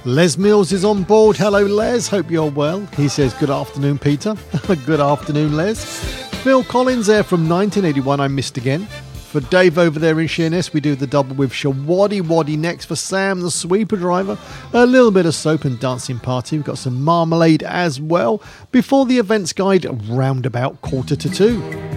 Les Mills is on board. Hello, Les. Hope you're well. He says, good afternoon, Peter. Good afternoon, Les. Phil Collins there from 1981. I missed again. For Dave over there in Sheerness, we do the double with Shawaddy Waddy next. For Sam, the sweeper driver, a little bit of soap and dancing party. We've got some marmalade as well. Before the events guide, round about 1:45.